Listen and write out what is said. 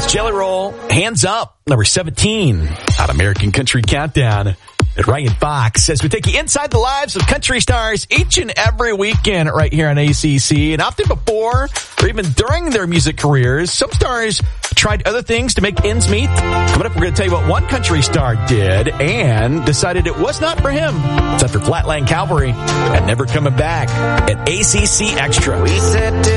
Jelly Roll, Hands Up, number 17 on American Country Countdown. And Ryan Fox, as we take you inside the lives of country stars each and every weekend right here on ACC. And often before or even during their music careers, some stars tried other things to make ends meet. Coming up, we're going to tell you what one country star did and decided it was not for him. It's after Flatland Cavalry and Never Coming Back at ACC Extra. We said